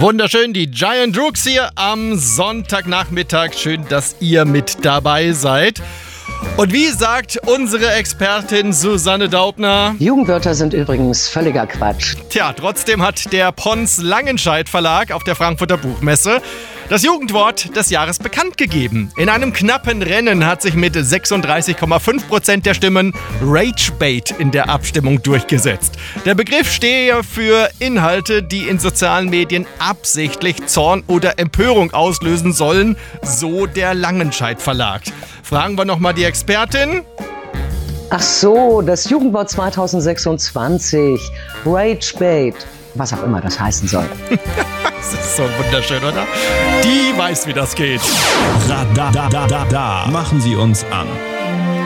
Wunderschön, die Giant Rooks hier am Sonntagnachmittag. Schön, dass ihr mit dabei seid. Und wie sagt unsere Expertin Susanne Daubner? Jugendwörter sind übrigens völliger Quatsch. Tja, trotzdem hat der Pons Langenscheidt Verlag auf der Frankfurter Buchmesse das Jugendwort des Jahres bekannt gegeben. In einem knappen Rennen hat sich mit 36,5% der Stimmen Ragebait in der Abstimmung durchgesetzt. Der Begriff stehe für Inhalte, die in sozialen Medien absichtlich Zorn oder Empörung auslösen sollen, so der Langenscheidt Verlag. Fragen wir nochmal die Expertin. Ach so, das Jugendwort 2026. Ragebait. Was auch immer das heißen soll. Das ist so wunderschön, oder? Die weiß, wie das geht. Machen Sie uns an.